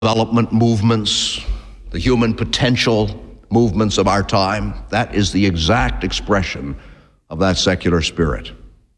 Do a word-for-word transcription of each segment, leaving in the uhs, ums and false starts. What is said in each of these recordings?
development movements, the human potential movements of our time. That is the exact expression of that secular spirit.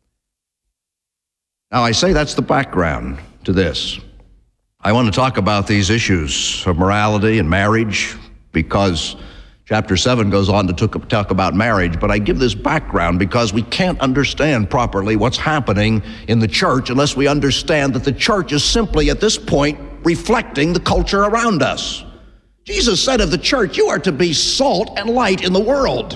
Now, I say that's the background to this. I want to talk about these issues of morality and marriage because chapter seven goes on to talk about marriage, but I give this background because we can't understand properly what's happening in the church unless we understand that the church is simply at this point reflecting the culture around us. Jesus said of the church, you are to be salt and light in the world.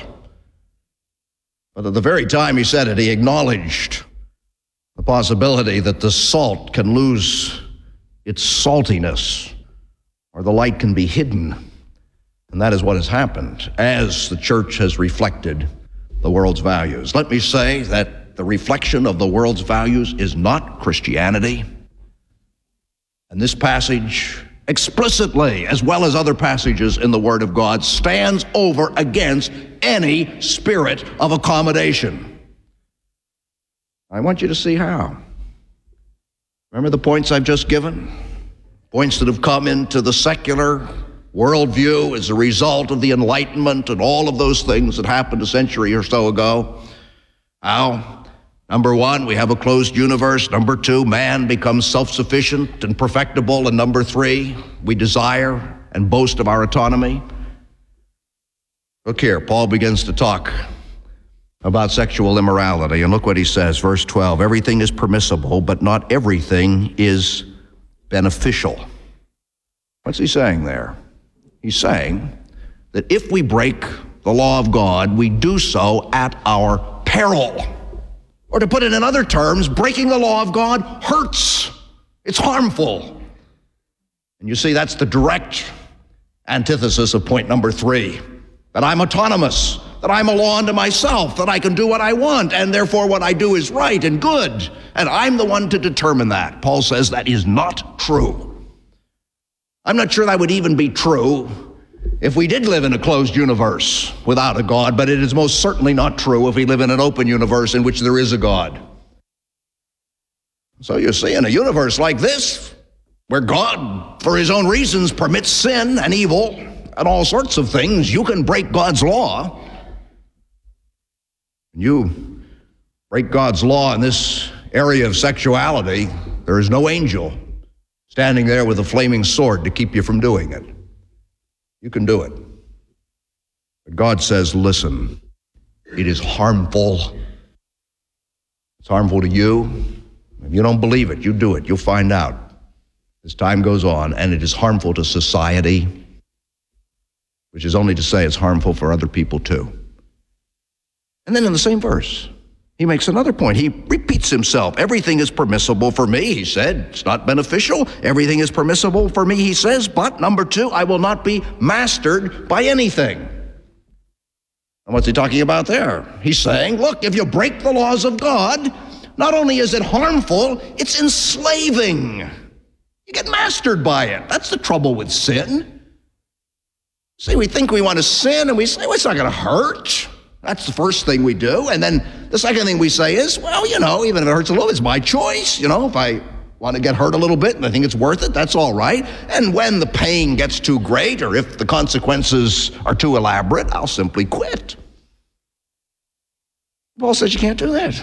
But at the very time he said it, he acknowledged the possibility that the salt can lose its saltiness or the light can be hidden. And that is what has happened as the church has reflected the world's values. Let me say that the reflection of the world's values is not Christianity. And this passage explicitly, as well as other passages in the Word of God, stands over against any spirit of accommodation. I want you to see how. Remember the points I've just given? Points that have come into the secular worldview as a result of the Enlightenment and all of those things that happened a century or so ago. How? Number one, we have a closed universe. Number two, man becomes self-sufficient and perfectible. And number three, we desire and boast of our autonomy. Look here, Paul begins to talk about sexual immorality. And look what he says, verse twelve, everything is permissible, but not everything is beneficial. What's he saying there? He's saying that if we break the law of God, we do so at our peril. Or to put it in other terms, breaking the law of God hurts. It's harmful. And you see, that's the direct antithesis of point number three, that I'm autonomous, that I'm a law unto myself, that I can do what I want, and therefore what I do is right and good, and I'm the one to determine that. Paul says that is not true. I'm not sure that would even be true if we did live in a closed universe without a God, but it is most certainly not true if we live in an open universe in which there is a God. So you see, in a universe like this, where God, for his own reasons, permits sin and evil and all sorts of things, you can break God's law. You break God's law in this area of sexuality, there is no angel standing there with a flaming sword to keep you from doing it. You can do it. But God says, listen, it is harmful. It's harmful to you. If you don't believe it, you do it. You'll find out as time goes on. And it is harmful to society, which is only to say it's harmful for other people too. And then in the same verse, he makes another point. He repeats himself. Everything is permissible for me, he said. It's not beneficial. Everything is permissible for me, he says. But number two, I will not be mastered by anything. And what's he talking about there? He's saying, look, if you break the laws of God, not only is it harmful, it's enslaving. You get mastered by it. That's the trouble with sin. See, we think we want to sin, and we say, well, it's not going to hurt. That's the first thing we do. And then the second thing we say is, well, you know, even if it hurts a little, it's my choice. You know, if I want to get hurt a little bit and I think it's worth it, that's all right. And when the pain gets too great or if the consequences are too elaborate, I'll simply quit. Paul says you can't do that.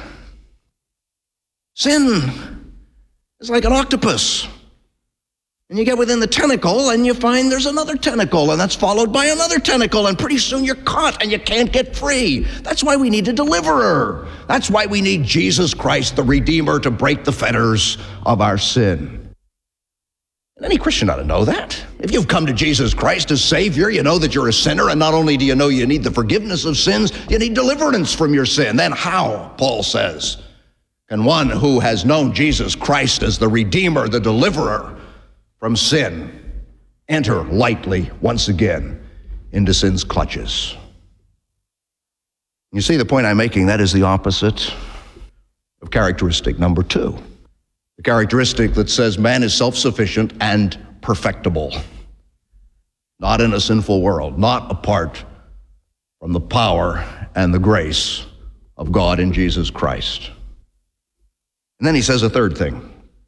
Sin is like an octopus. And you get within the tentacle and you find there's another tentacle, and that's followed by another tentacle, and pretty soon you're caught and you can't get free. That's why we need a deliverer. That's why we need Jesus Christ, the Redeemer, to break the fetters of our sin. And any Christian ought to know that. If you've come to Jesus Christ as Savior, you know that you're a sinner, and not only do you know you need the forgiveness of sins, you need deliverance from your sin. Then how, Paul says, can one who has known Jesus Christ as the Redeemer, the Deliverer from sin, enter lightly once again into sin's clutches? You see the point I'm making? That is the opposite of characteristic number two. The characteristic that says man is self-sufficient and perfectible, not in a sinful world, not apart from the power and the grace of God in Jesus Christ. And then he says a third thing.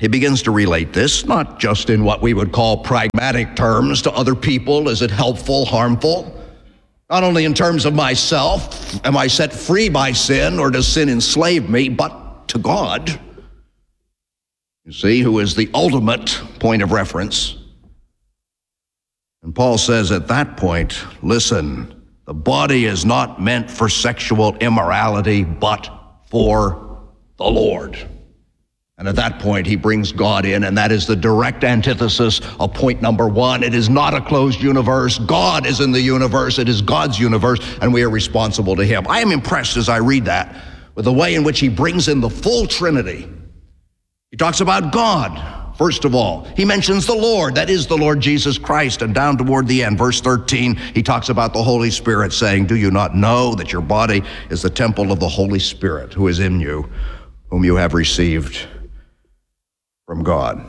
he begins to relate this, not just in what we would call pragmatic terms to other people. Is it helpful, harmful? Not only in terms of myself, am I set free by sin, or does sin enslave me, but to God, you see, who is the ultimate point of reference. And Paul says at that point, listen, the body is not meant for sexual immorality, but for the Lord. And at that point, he brings God in, and that is the direct antithesis of point number one. It is not a closed universe. God is in the universe. It is God's universe, and we are responsible to him. I am impressed as I read that with the way in which he brings in the full Trinity. He talks about God, first of all. He mentions the Lord, that is the Lord Jesus Christ, and down toward the end, verse thirteen, he talks about the Holy Spirit, saying, do you not know that your body is the temple of the Holy Spirit who is in you, whom you have received from God?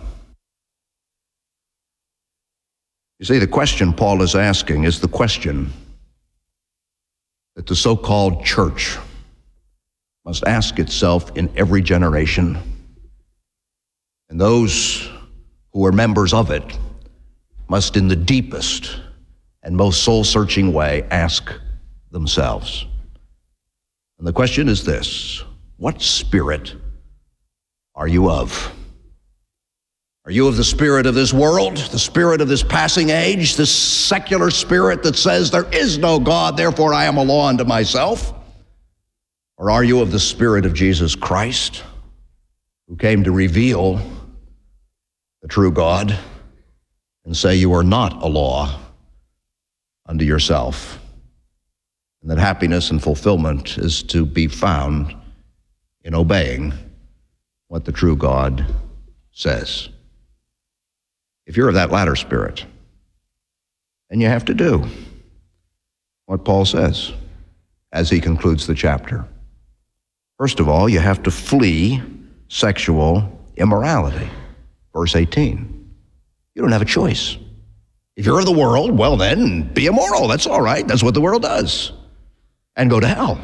You see, the question Paul is asking is the question that the so-called church must ask itself in every generation. And those who are members of it must, in the deepest and most soul-searching way, ask themselves. And the question is this: what spirit are you of? Are you of the spirit of this world, the spirit of this passing age, this secular spirit that says there is no God, therefore I am a law unto myself? Or are you of the spirit of Jesus Christ, who came to reveal the true God and say you are not a law unto yourself, and that happiness and fulfillment is to be found in obeying what the true God says? If you're of that latter spirit, then you have to do what Paul says as he concludes the chapter. First of all, you have to flee sexual immorality. Verse eighteen. You don't have a choice. If you're of the world, well then, be immoral. That's all right. That's what the world does. And go to hell.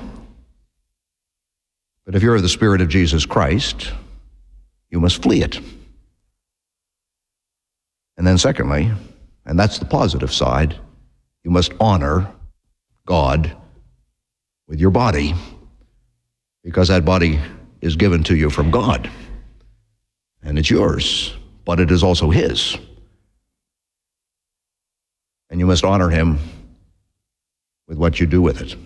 But if you're of the Spirit of Jesus Christ, you must flee it. And then secondly, and that's the positive side, you must honor God with your body, because that body is given to you from God. And it's yours, but it is also his. And you must honor him with what you do with it.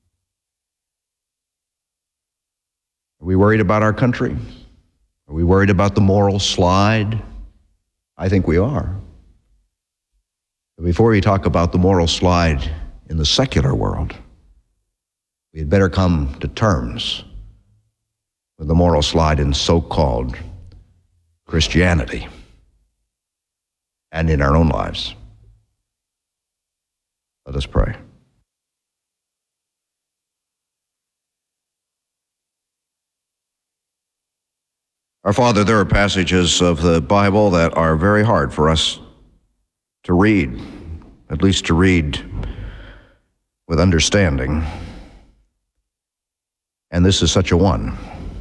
Are we worried about our country? Are we worried about the moral slide? I think we are. But before we talk about the moral slide in the secular world, we had better come to terms with the moral slide in so-called Christianity and in our own lives. Let us pray. Our Father, there are passages of the Bible that are very hard for us to read, at least to read with understanding. And this is such a one.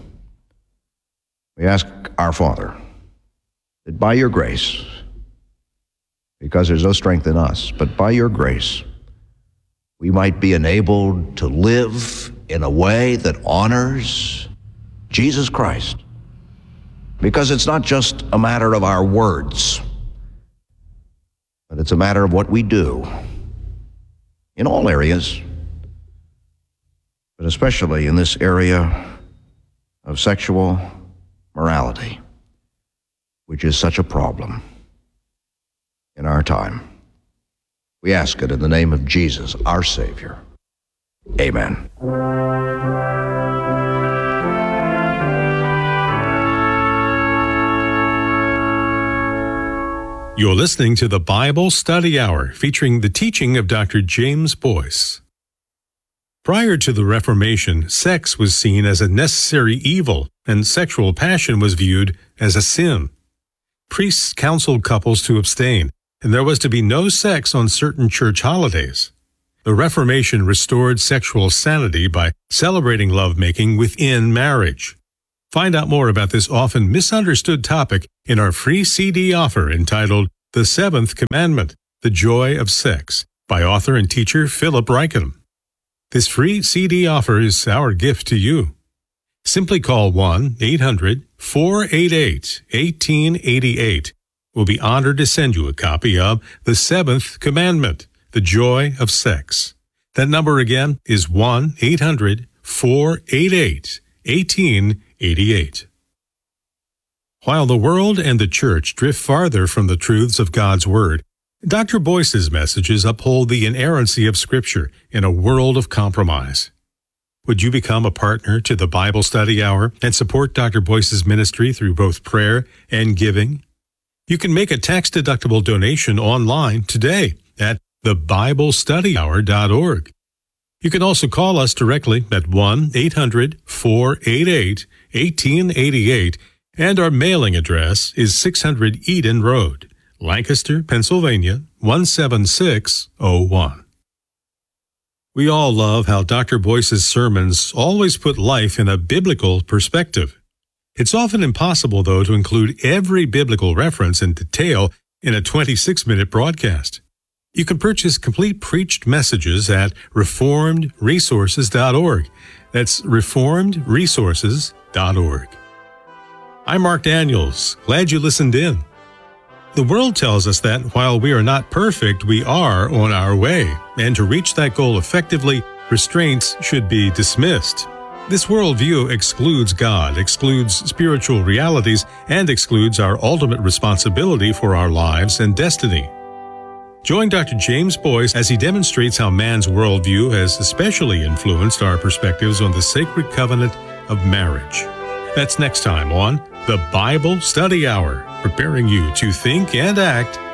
We ask our Father that by your grace, because there's no strength in us, but by your grace, we might be enabled to live in a way that honors Jesus Christ. Because it's not just a matter of our words, but it's a matter of what we do in all areas, but especially in this area of sexual morality, which is such a problem in our time. We ask it in the name of Jesus, our Savior. Amen. You're listening to the Bible Study Hour, featuring the teaching of Doctor James Boyce. Prior to the Reformation, sex was seen as a necessary evil, and sexual passion was viewed as a sin. Priests counseled couples to abstain, and there was to be no sex on certain church holidays. The Reformation restored sexual sanity by celebrating lovemaking within marriage. Find out more about this often misunderstood topic in our free C D offer entitled The Seventh Commandment, The Joy of Sex, by author and teacher Philip Ryken. This free C D offer is our gift to you. Simply call one eight hundred four eight eight one eight eight eight. We'll be honored to send you a copy of The Seventh Commandment, The Joy of Sex. That number again is one eight hundred four eight eight one eight eight eight. While the world and the church drift farther from the truths of God's Word, Doctor Boyce's messages uphold the inerrancy of Scripture in a world of compromise. Would you become a partner to the Bible Study Hour and support Doctor Boyce's ministry through both prayer and giving? You can make a tax-deductible donation online today at the bible study hour dot org. You can also call us directly at one eight hundred four eight eight one eight eight eight, and our mailing address is six hundred Eden Road, Lancaster, Pennsylvania, one seven six oh one. We all love how Doctor Boyce's sermons always put life in a biblical perspective. It's often impossible, though, to include every biblical reference in detail in a twenty-six minute broadcast. You can purchase complete preached messages at reformed resources dot org. That's reformed resources dot org. I'm Mark Daniels. Glad you listened in. The world tells us that while we are not perfect, we are on our way, and to reach that goal effectively, restraints should be dismissed. This worldview excludes God, excludes spiritual realities, and excludes our ultimate responsibility for our lives and destiny. Join Doctor James Boyce as he demonstrates how man's worldview has especially influenced our perspectives on the sacred covenant of marriage. That's next time on The Bible Study Hour, preparing you to think and act